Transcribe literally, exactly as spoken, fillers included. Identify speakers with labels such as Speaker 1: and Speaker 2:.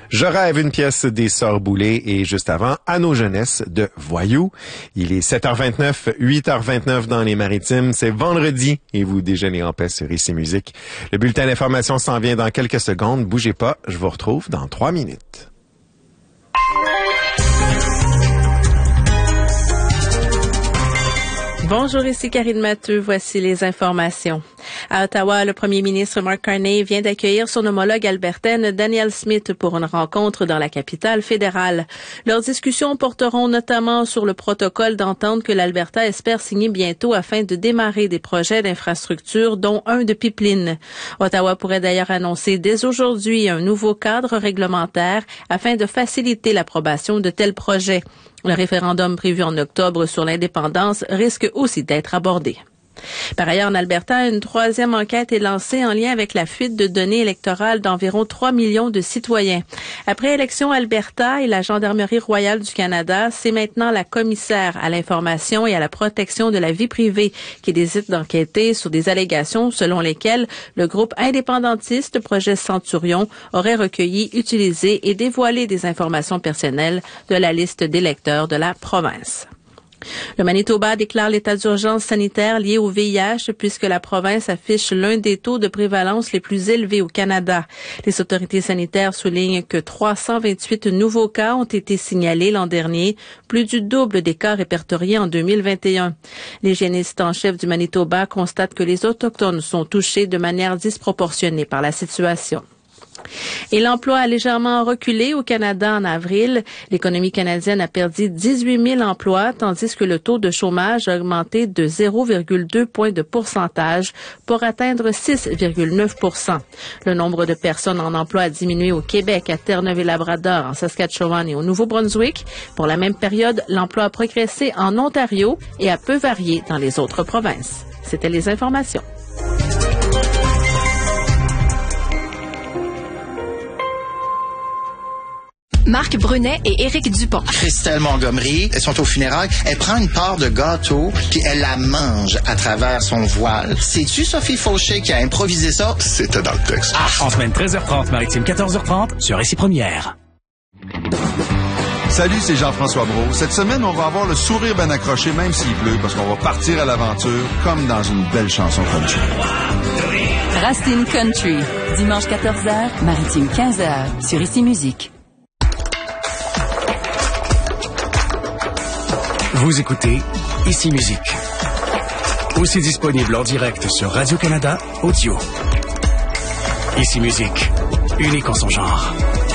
Speaker 1: Je rêve, une pièce des Sœurs Boulay, et juste avant, À nos jeunesses de Voyou. Il est sept heures vingt-neuf, huit heures vingt-neuf dans les Maritimes. C'est vendredi et vous déjeunez en paix sur Ici Musique. Le bulletin d'information s'en vient dans quelques secondes. Bougez pas, je vous retrouve dans trois minutes.
Speaker 2: Bonjour, ici Karine Matteux. Voici les informations. À Ottawa, le premier ministre Mark Carney vient d'accueillir son homologue albertaine Danielle Smith pour une rencontre dans la capitale fédérale. Leurs discussions porteront notamment sur le protocole d'entente que l'Alberta espère signer bientôt afin de démarrer des projets d'infrastructure, dont un de pipeline. Ottawa pourrait d'ailleurs annoncer dès aujourd'hui un nouveau cadre réglementaire afin de faciliter l'approbation de tels projets. Le référendum prévu en octobre sur l'indépendance risque aussi d'être abordé. Par ailleurs, en Alberta, une troisième enquête est lancée en lien avec la fuite de données électorales d'environ trois millions de citoyens. Après Élections Alberta et la Gendarmerie royale du Canada, c'est maintenant la commissaire à l'information et à la protection de la vie privée qui décide d'enquêter sur des allégations selon lesquelles le groupe indépendantiste Projet Centurion aurait recueilli, utilisé et dévoilé des informations personnelles de la liste d'électeurs de la province. Le Manitoba déclare l'état d'urgence sanitaire lié au V I H puisque la province affiche l'un des taux de prévalence les plus élevés au Canada. Les autorités sanitaires soulignent que trois cent vingt-huit nouveaux cas ont été signalés l'an dernier, plus du double des cas répertoriés en deux mille vingt et un. L'hygiéniste en chef du Manitoba constate que les Autochtones sont touchés de manière disproportionnée par la situation. Et l'emploi a légèrement reculé au Canada en avril. L'économie canadienne a perdu dix-huit mille emplois, tandis que le taux de chômage a augmenté de zéro virgule deux points de pourcentage pour atteindre six virgule neuf pour cent. Le nombre de personnes en emploi a diminué au Québec, à Terre-Neuve-et-Labrador, en Saskatchewan et au Nouveau-Brunswick. Pour la même période, l'emploi a progressé en Ontario et a peu varié dans les autres provinces. C'était les informations.
Speaker 3: Marc Brunet et Éric Dupont.
Speaker 4: Christelle Montgomery, elles sont aux funérailles. Elle prend une part de gâteau, puis elle la mange à travers son voile. C'est-tu Sophie Fauché qui a improvisé ça?
Speaker 5: C'était dans le texte.
Speaker 6: Ah. En semaine treize heures trente, Maritime quatorze heures trente, sur Ici Première.
Speaker 7: Salut, c'est Jean-François Brault. Cette semaine, on va avoir le sourire bien accroché, même s'il pleut, parce qu'on va partir à l'aventure, comme dans une belle chanson country.
Speaker 3: Racine Country. Dimanche quatorze heures, Maritime quinze heures, sur Ici Musique.
Speaker 6: Vous écoutez Ici Musique. Aussi disponible en direct sur Radio-Canada Audio. Ici Musique, unique en son genre.